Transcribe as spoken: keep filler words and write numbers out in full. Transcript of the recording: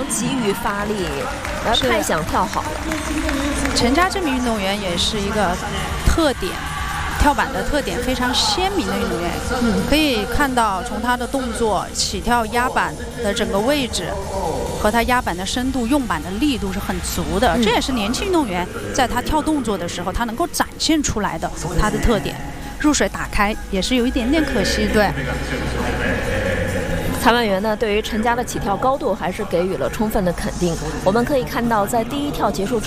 常急于发力，呃，太想跳好了。 陈佳这名运动员也是一个特点，跳板的特点非常鲜明的运动员。嗯，可以看到从他的动作、起跳、压板的整个位置和他压板的深度、用板的力度是很足的。嗯、这也是年轻运动员在他跳动作的时候，他能够展现出来的他的特点。入水打开也是有一点点可惜，对。 裁判员呢，对于陈佳的起跳高度还是给予了充分的肯定。我们可以看到，在第一跳结束之